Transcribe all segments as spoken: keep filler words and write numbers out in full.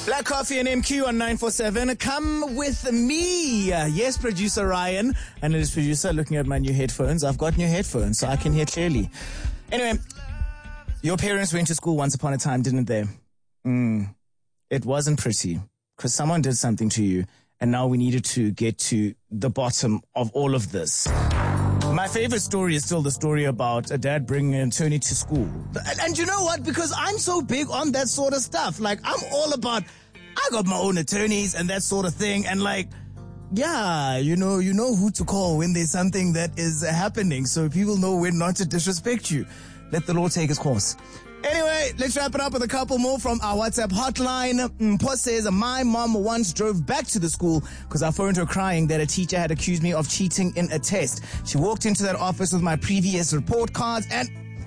Black Coffee and M Q on nine four seven. Come with me. Yes, producer Ryan. And it is producer looking at my new headphones. I've got new headphones, so I can hear clearly. Anyway, your parents went to school once upon a time, didn't they? Mm, it wasn't pretty because someone did something to you. And now we needed to get to the bottom of all of this. My favorite story is still the story about a dad bringing an attorney to school. And, and you know what? Because I'm so big on that sort of stuff. Like, I'm all about, I got my own attorneys and that sort of thing. And like, yeah, you know, you know who to call when there's something that is happening. So people know when not to disrespect you. Let the law take its course. Anyway, let's wrap it up with a couple more from our WhatsApp hotline. Mpo says, my mom once drove back to the school because I phoned her crying that a teacher had accused me of cheating in a test. She walked into that office with my previous report cards and...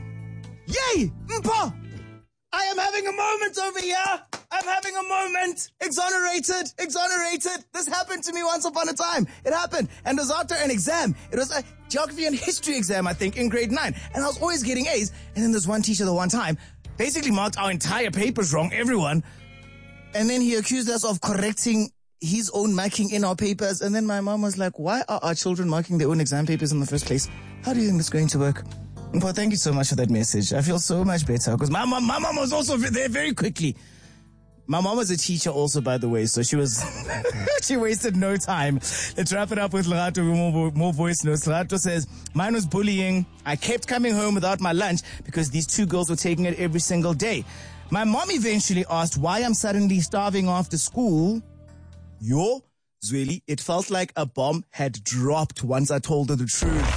Yay! Mpo! I am having a moment over here! I'm having a moment! Exonerated! Exonerated! This happened to me once upon a time. It happened. And it was after an exam. It was a geography and history exam, I think, in grade nine. And I was always getting A's. And then there's one teacher the one time basically marked our entire papers wrong, everyone. And then he accused us of correcting his own marking in our papers. And then my mom was like, why are our children marking their own exam papers in the first place? How do you think this is going to work? Well, thank you so much for that message. I feel so much better because my mom, my mom was also there very quickly. My mom was a teacher also, by the way, so she was, she wasted no time. Let's wrap it up with Lerato with more, more voice notes. Lerato says, mine was bullying. I kept coming home without my lunch because these two girls were taking it every single day. My mom eventually asked why I'm suddenly starving after school. Yo, Zweli, it felt like a bomb had dropped once I told her the truth.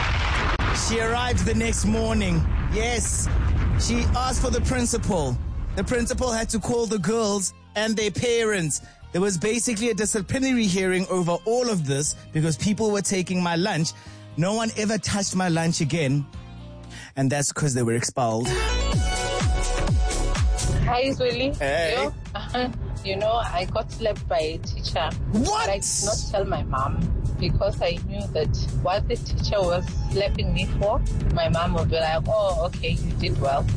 She arrived the next morning. Yes, she asked for the principal. The principal had to call the girls and their parents. There was basically a disciplinary hearing over all of this because people were taking my lunch. No one ever touched my lunch again. And that's because they were expelled. Hi, Zweli. Hey. You, uh, you know, I got slapped by a teacher. What? But I did not tell my mom because I knew that what the teacher was slapping me for, my mom would be like, oh, okay, you did well.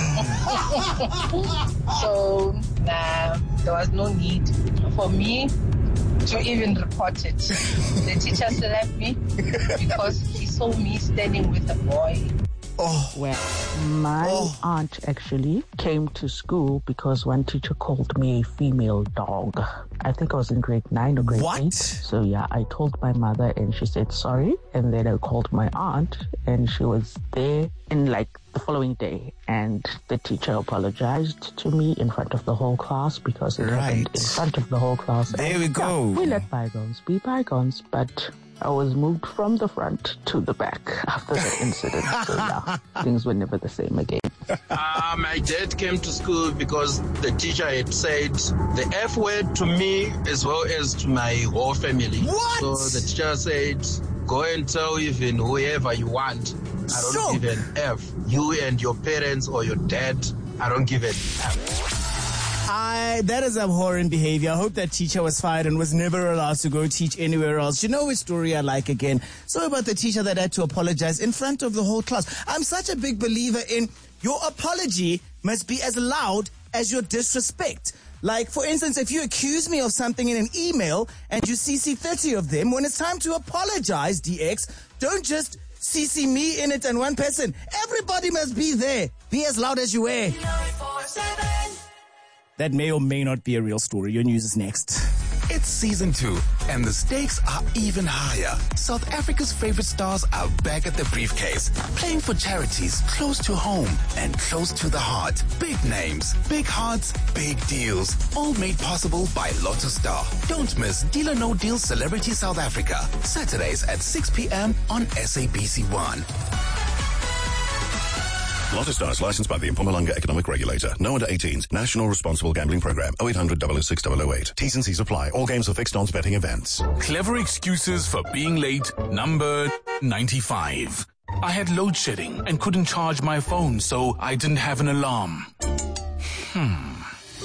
So, nah, there was no need for me to even report it. The teacher slapped me because he saw me standing with a boy. Oh. Well, my oh. aunt actually came to school because one teacher called me a female dog. I think I was in grade nine or grade what? eight. So yeah, I told my mother and she said sorry. And then I called my aunt and she was there in like the following day. And the teacher apologized to me in front of the whole class because it right. happened in front of the whole class. There and, we go. Yeah, we let bygones be bygones, but I was moved from the front to the back after that incident. So yeah, things were never the same again. Uh, my dad came to school because the teacher had said the F word to me as well as to my whole family. What? So the teacher said, go and tell even whoever you want. I don't So- give an F. You and your parents or your dad, I don't give an F. I, that is abhorrent behavior. I hope that teacher was fired and was never allowed to go teach anywhere else. You know which story I like again? So about the teacher that had to apologize in front of the whole class. I'm such a big believer in your apology must be as loud as your disrespect. Like, for instance, if you accuse me of something in an email and you C C thirty of them, when it's time to apologize, D X, don't just C C me in it and one person. Everybody must be there. Be as loud as you are. That may or may not be a real story. Your news is next. It's season two, and the stakes are even higher. South Africa's favorite stars are back at the briefcase, playing for charities close to home and close to the heart. Big names, big hearts, big deals, all made possible by Lotto Star. Don't miss Deal or No Deal Celebrity South Africa, Saturdays at six p.m. on S A B C one. Lotto Stars, licensed by the Mpumalanga Economic Regulator. No under eighteens. National Responsible Gambling Program. oh eight hundred, double oh six, double oh eight. T's and C's apply. All games are fixed odds betting events. Clever excuses for being late. Number ninety-five. I had load shedding and couldn't charge my phone, so I didn't have an alarm. Hmm.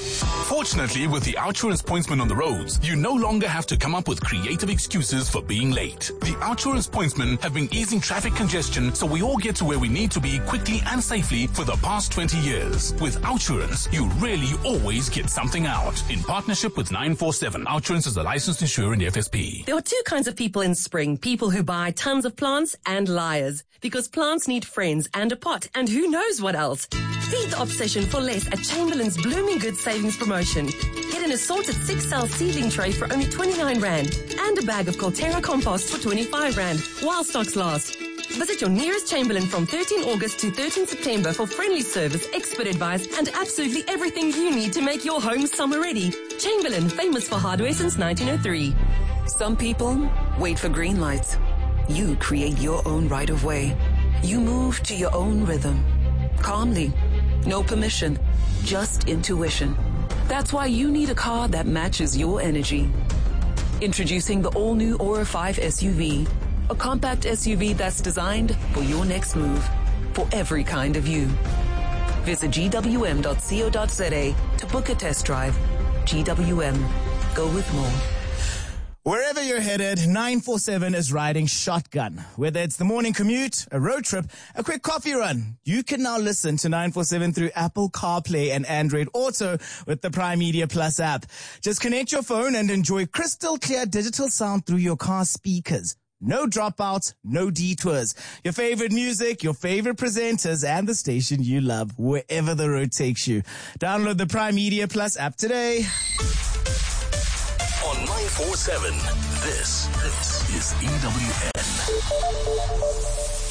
Fortunately, with the Outsurance pointsman on the roads, you no longer have to come up with creative excuses for being late. The Outsurance pointsmen have been easing traffic congestion so we all get to where we need to be quickly and safely for the past twenty years. With Outsurance, you really always get something out. In partnership with nine four seven, Outsurance is a licensed insurer in the F S P. There are two kinds of people in spring. People who buy tons of plants and liars. Because plants need friends and a pot and who knows what else. Feed the obsession for less at Chamberlain's Blooming Good Savings Promotion. Get an assorted six-cell seedling tray for only twenty-nine rand and a bag of Colterra compost for twenty-five rand while stocks last. Visit your nearest Chamberlain from thirteenth August to thirteenth September for friendly service, expert advice and absolutely everything you need to make your home summer ready. Chamberlain, famous for hardware since nineteen oh three. Some people wait for green lights. You create your own right of way. You move to your own rhythm. Calmly. No permission. Just intuition. That's why you need a car that matches your energy. Introducing the all-new Aura five S U V. A compact S U V that's designed for your next move. For every kind of you. Visit G W M dot co dot z a to book a test drive. G W M. Go with more. Wherever you're headed, nine four seven is riding shotgun. Whether it's the morning commute, a road trip, a quick coffee run, you can now listen to nine four seven through Apple CarPlay and Android Auto with the Prime Media Plus app. Just connect your phone and enjoy crystal clear digital sound through your car speakers. No dropouts, no detours. Your favorite music, your favorite presenters, and the station you love, wherever the road takes you. Download the Prime Media Plus app today. On nine four seven, this, this is E W N.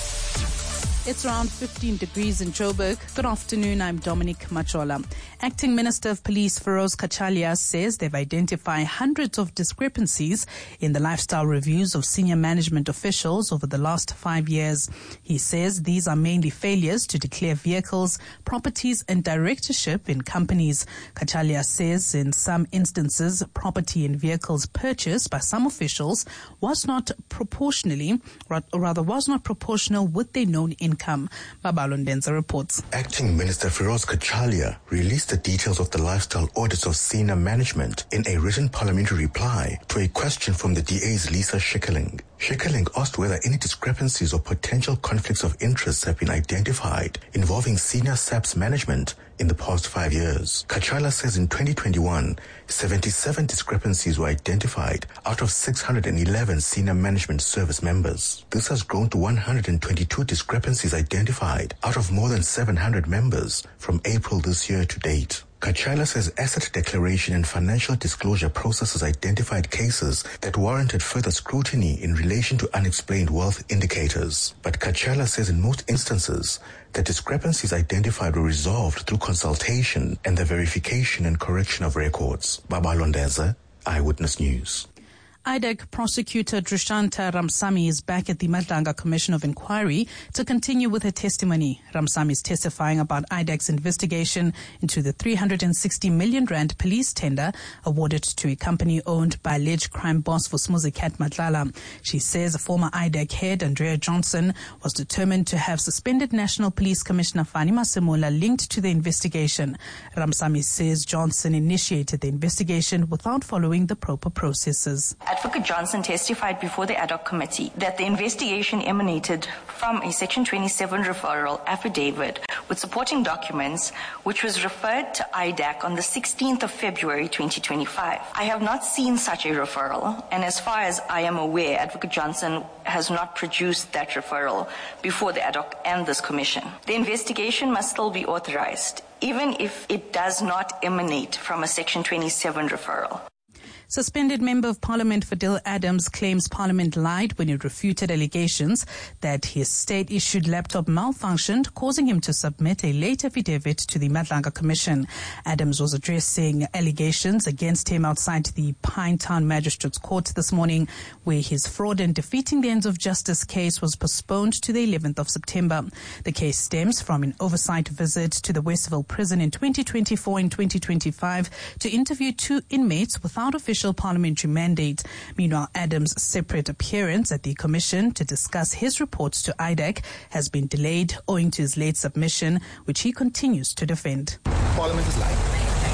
It's around fifteen degrees in Joburg. Good afternoon, I'm Dominic Machola. Acting Minister of Police Feroz Kachalia says they've identified hundreds of discrepancies in the lifestyle reviews of senior management officials over the last five years. He says these are mainly failures to declare vehicles, properties and directorship in companies. Kachalia says in some instances, property and vehicles purchased by some officials was not proportionally, or rather was not proportional with their known income. Income. Babalo Ndenza reports. Acting Minister Feroz Kachalia released the details of the lifestyle audits of senior management in a written parliamentary reply to a question from the D A's Lisa Schikkeling. Schikkeling asked whether any discrepancies or potential conflicts of interest have been identified involving senior S A P's management in the past five years. Kachalia says in twenty twenty-one, seventy-seven discrepancies were identified out of six hundred eleven senior management service members. This has grown to one hundred twenty-two discrepancies identified out of more than seven hundred members from April this year to date. Kachalia says asset declaration and financial disclosure processes identified cases that warranted further scrutiny in relation to unexplained wealth indicators. But Kachalia says in most instances, the discrepancies identified were resolved through consultation and the verification and correction of records. Babalo Ndeza, Eyewitness News. I D E C prosecutor Drushanta Ramsamy is back at the Madlanga Commission of Inquiry to continue with her testimony. Ramsamy is testifying about I D E C's investigation into the three hundred sixty million rand police tender awarded to a company owned by alleged crime boss Vusumuzi Cat Matlala. She says former I D E C head Andrea Johnson was determined to have suspended National Police Commissioner Fani Masemola linked to the investigation. Ramsamy says Johnson initiated the investigation without following the proper processes. Advocate Johnson testified before the ad hoc committee that the investigation emanated from a Section twenty-seven referral affidavit with supporting documents, which was referred to I D E C on the sixteenth of February twenty twenty-five. I have not seen such a referral, and as far as I am aware, Advocate Johnson has not produced that referral before the ad hoc and this commission. The investigation must still be authorized, even if it does not emanate from a Section twenty-seven referral. Suspended Member of Parliament Fadil Adams claims Parliament lied when it refuted allegations that his state-issued laptop malfunctioned, causing him to submit a late affidavit to the Madlanga Commission. Adams was addressing allegations against him outside the Pinetown Magistrates Court this morning, where his fraud and defeating the ends of justice case was postponed to the eleventh of September. The case stems from an oversight visit to the Westville prison in twenty twenty-four and twenty twenty-five to interview two inmates without official parliamentary mandate. Meanwhile, Adams' separate appearance at the commission to discuss his reports to I D E C has been delayed owing to his late submission, which he continues to defend. Parliament is lying. I've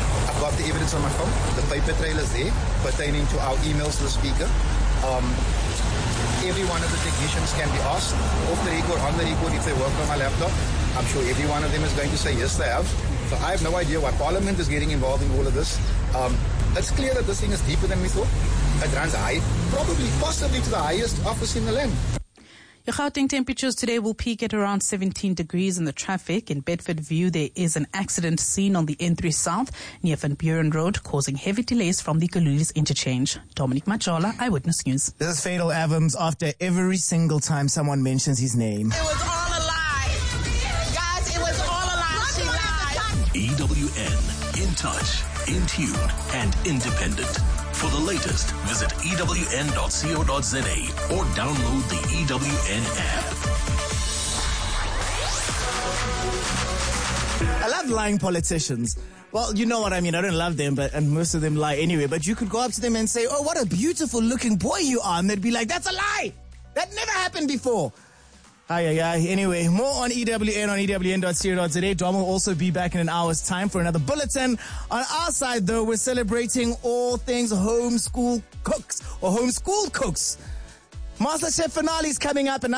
of the evidence on my phone. The paper trail is there pertaining to our emails to the speaker. Um, every one of the technicians can be asked off the record, on the record, if they work on my laptop. I'm sure every one of them is going to say yes, they have. So I have no idea why Parliament is getting involved in all of this. Um, it's clear that this thing is deeper than we thought. It runs high, probably, possibly to the highest office in the land. Your Gauteng temperatures today will peak at around seventeen degrees in the traffic. In Bedford View, there is an accident seen on the N three South near Van Buren Road, causing heavy delays from the Kalulis interchange. Dominic Majola, Eyewitness News. This is Fatal Avams after every single time someone mentions his name. It was all a lie. Guys, it was all a lie. She lied. E W N, in touch, in tune, and independent. For the latest, visit E W N dot co dot za or download the E W N app. I love lying politicians. Well, you know what I mean. I don't love them, but and most of them lie anyway. But you could go up to them and say, "Oh, what a beautiful looking boy you are," and they'd be like, "That's a lie. That never happened before." Aye, aye, aye. Anyway, more on E W N on E W N dot co dot za. Dom will also be back in an hour's time for another bulletin. On our side, though, we're celebrating all things homeschool cooks or homeschool cooks. MasterChef finale is coming up, and